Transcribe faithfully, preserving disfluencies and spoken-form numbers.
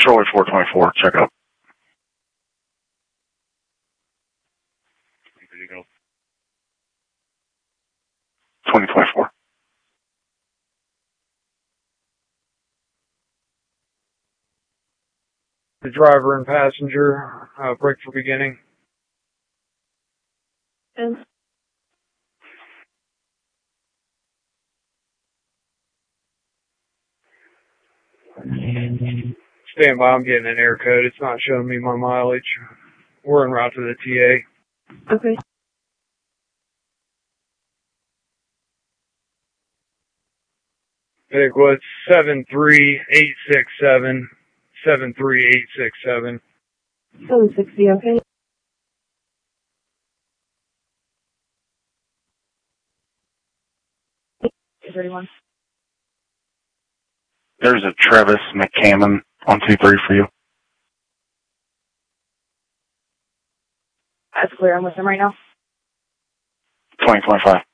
Charlie four twenty-four, check up. There you go. twenty twenty-four. The driver and passenger, uh, break for beginning. And Stand by, I'm getting an air code. It's not showing me my mileage. We're en route to the T A. okay. It was seven three eight six seven, seven three eight six seven. seven sixty, okay. thirty-one. There's a Travis McCammon on two three for you. That's clear. I'm with him right now. twenty twenty-five.